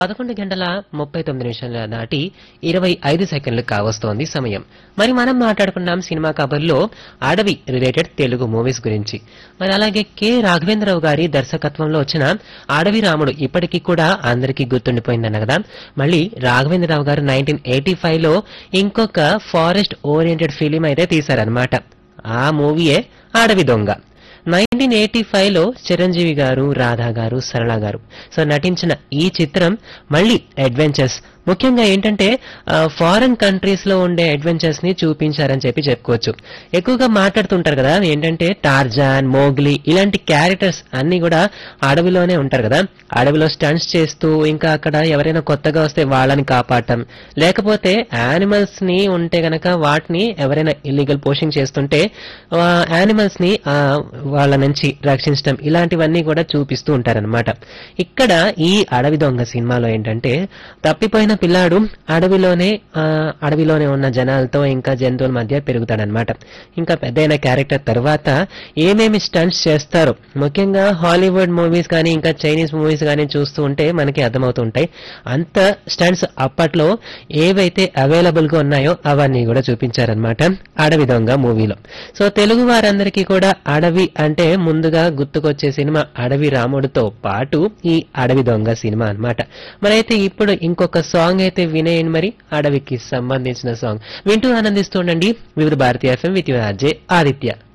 11:39 దాటి 25 సెకండ్లు కావస్తోంది సమయం. మరి మనం మాట్లాడుకున్నాం సినిమా కబర్లో అడవి రిలేటెడ్ తెలుగు మూవీస్ గురించి. మరి అలాగే కె రాఘవేంద్రరావు గారి దర్శకత్వంలో వచ్చిన అడవి రాముడు ఇప్పటికీ కూడా అందరికీ గుర్తుండిపోయిందన్న కదా. మళ్ళీ రాఘవేంద్రరావు గారు 1985లో ఇంకొక ఫారెస్ట్ ఓరియంటెడ్ ఫిలిం అయితే తీశారనమాట. ఆ మూవీయే అడవి దొంగ. 1985లో చిరంజీవి గారు, రాధా గారు, సరళ గారు నటించిన ఈ చిత్రం మళ్ళీ అడ్వెంచర్స్, ముఖ్యంగా ఏంటంటే ఫారెన్ కంట్రీస్ లో ఉండే అడ్వెంచర్స్ ని చూపించారని చెప్పుకోవచ్చు. ఎక్కువగా మాట్లాడుతుంటారు కదా ఏంటంటే టార్జాన్, మోగ్లీ ఇలాంటి క్యారెక్టర్స్ అన్ని కూడా అడవిలోనే ఉంటారు కదా. అడవిలో స్టంట్స్ చేస్తూ ఇంకా అక్కడ ఎవరైనా కొత్తగా వస్తే వాళ్ళని కాపాడటం, లేకపోతే యానిమల్స్ ని ఉంటే గనక వాటిని ఎవరైనా ఇల్లీగల్ పోషింగ్ చేస్తుంటే యానిమల్స్ ని వాళ్ళ నుంచి రక్షించడం, ఇలాంటివన్నీ కూడా చూపిస్తూ ఉంటారనమాట. ఇక్కడ ఈ అడవి దొంగ సినిమాలో ఏంటంటే తప్పిపోయిన పిల్లాడు అడవిలోనే ఉన్న జనాలతో ఇంకా జంతువుల మధ్య పెరుగుతాడనమాట. ఇంకా పెద్దయిన క్యారెక్టర్ తర్వాత ఏమేమి స్టంట్స్ చేస్తారో, ముఖ్యంగా హాలీవుడ్ మూవీస్ కానీ ఇంకా చైనీస్ మూవీస్ కానీ చూస్తూ ఉంటే మనకి అర్థమవుతూ ఉంటాయి. అంత స్టంట్స్ అప్పట్లో ఏవైతే అవైలబుల్ గా ఉన్నాయో అవన్నీ కూడా చూపించారనమాట అడవి దొంగ మూవీలో. తెలుగు వారందరికీ కూడా అడవి అంటే ముందుగా గుర్తుకొచ్చే సినిమా అడవి రాముడితో పాటు ఈ అడవి దొంగ సినిమా అన్నమాట. మరైతే ఇప్పుడు ఇంకొక సాంగ్ అయితే వినేయండి. మరి అడవికి సంబంధించిన సాంగ్ వింటూ ఆనందిస్తూ ఉండండి. వివిధ భారతీయ ఎఫ్ఎం విత్ ఆర్జే ఆదిత్య.